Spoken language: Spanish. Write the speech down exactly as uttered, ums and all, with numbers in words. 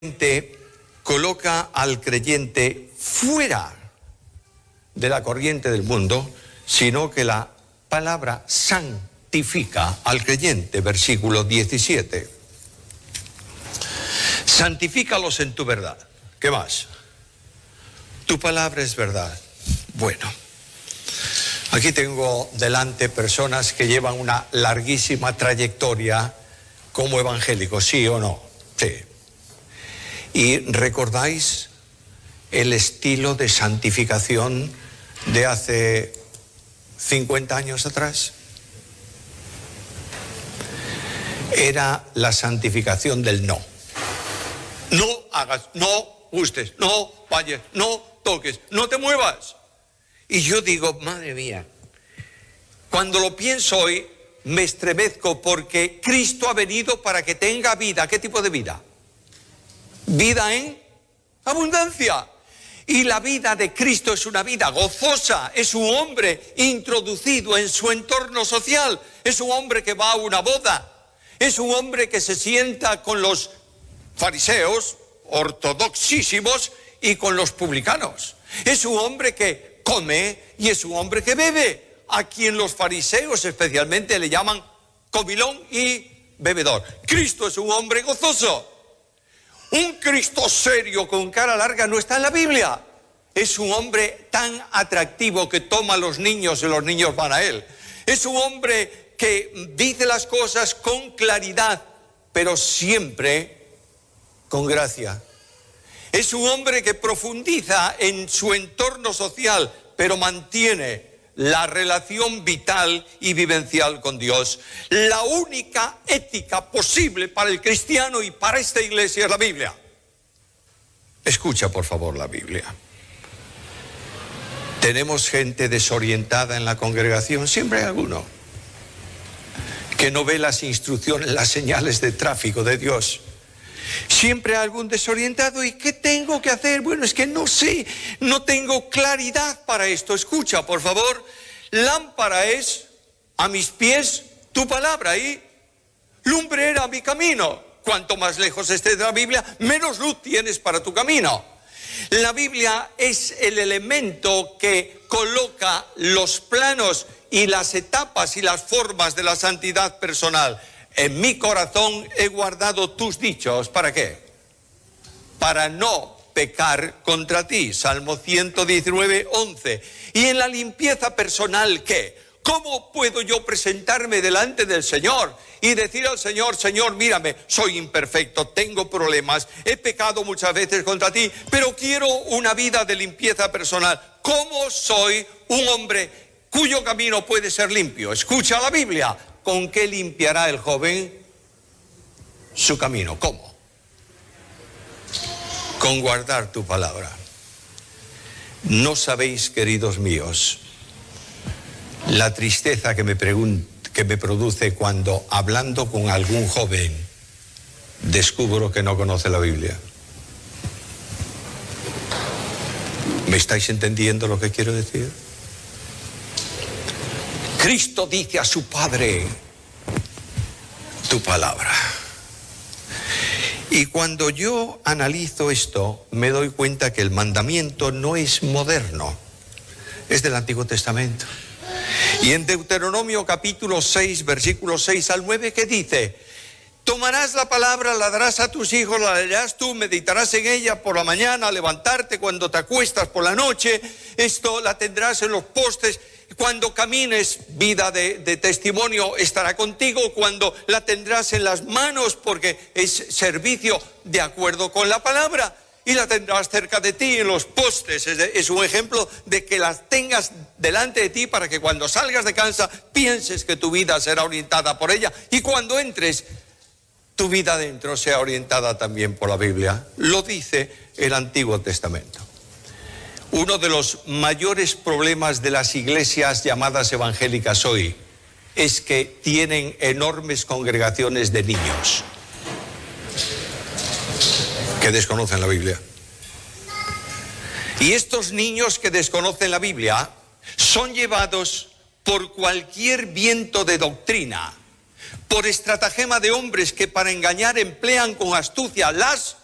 Te coloca al creyente fuera de la corriente del mundo, sino que la palabra santifica al creyente, versículo diecisiete. Santifícalos en tu verdad. ¿Qué más? Tu palabra es verdad. Bueno, aquí tengo delante personas que llevan una larguísima trayectoria como evangélicos, ¿sí o no? Sí. ¿Y recordáis el estilo de santificación de hace cincuenta años atrás? Era la santificación del no. No hagas, no gustes, no vayas, no toques, no te muevas. Y yo digo, madre mía, cuando lo pienso hoy me estremezco porque Cristo ha venido para que tenga vida. ¿Qué tipo de vida? Vida en abundancia. Y la vida de Cristo es una vida gozosa. Es un hombre introducido en su entorno social. Es un hombre que va a una boda. Es un hombre que se sienta con los fariseos ortodoxísimos y con los publicanos. Es un hombre que come y es un hombre que bebe, a quien los fariseos especialmente le llaman comilón y bebedor. Cristo es un hombre gozoso. Un Cristo serio con cara larga no está en la Biblia. Es un hombre tan atractivo que toma a los niños y los niños van a él. Es un hombre que dice las cosas con claridad, pero siempre con gracia. Es un hombre que profundiza en su entorno social, pero mantiene la relación vital y vivencial con Dios. La única ética posible para el cristiano y para esta iglesia es la Biblia. Escucha, por favor, la Biblia. Tenemos gente desorientada en la congregación, siempre hay alguno que no ve las instrucciones, las señales de tráfico de Dios. Siempre hay algún desorientado. ¿Y qué tengo que hacer? Bueno, es que no sé, no tengo claridad para esto. Escucha, por favor. Lámpara es a mis pies tu palabra y lumbrera a mi camino. Cuanto más lejos estés de la Biblia, menos luz tienes para tu camino. La Biblia es el elemento que coloca los planos y las etapas y las formas de la santidad personal. En mi corazón he guardado tus dichos. ¿Para qué? Para no pecar contra ti. Salmo ciento diecinueve, once. Y en la limpieza personal, ¿qué? ¿Cómo puedo yo presentarme delante del Señor y decir al Señor, Señor, mírame, soy imperfecto, tengo problemas, he pecado muchas veces contra ti, pero quiero una vida de limpieza personal? ¿Cómo soy un hombre cuyo camino puede ser limpio? Escucha la Biblia. ¿Con qué limpiará el joven su camino? ¿Cómo? Con guardar tu palabra. No sabéis, queridos míos, la tristeza que me, pregun- que me produce cuando, hablando con algún joven, descubro que no conoce la Biblia. ¿Me estáis entendiendo lo que quiero decir? Cristo dice a su Padre, tu palabra. Y cuando yo analizo esto, me doy cuenta que el mandamiento no es moderno, es del Antiguo Testamento. Y en Deuteronomio capítulo seis, versículos seis al nueve, ¿qué dice? Tomarás la palabra, la darás a tus hijos, la leerás tú, meditarás en ella por la mañana, al levantarte, cuando te acuestas por la noche, esto la tendrás en los postes. Cuando camines, vida de, de testimonio estará contigo, cuando la tendrás en las manos, porque es servicio de acuerdo con la palabra, y la tendrás cerca de ti en los postes. Es, es un ejemplo de que las tengas delante de ti para que cuando salgas de casa pienses que tu vida será orientada por ella, y cuando entres, tu vida dentro sea orientada también por la Biblia. Lo dice el Antiguo Testamento. Uno de los mayores problemas de las iglesias llamadas evangélicas hoy es que tienen enormes congregaciones de niños que desconocen la Biblia. Y estos niños que desconocen la Biblia son llevados por cualquier viento de doctrina, por estratagema de hombres que para engañar emplean con astucia las